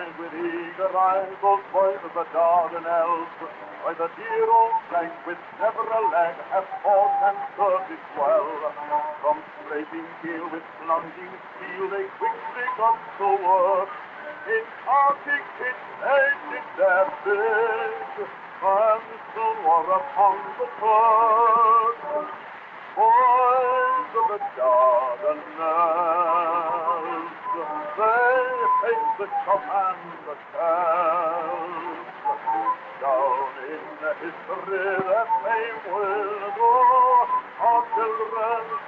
And with eager eyes those boys of the Dardanelles, by the dear old plank with never a lag, have fought and served it well. From scraping keel with plunging steel, they quickly got to work. In Arctic pits they did their bid, and soon were upon the turf. Boys of the Dardanelles, they hate the chop and the shells. Down in history their fame will go, our children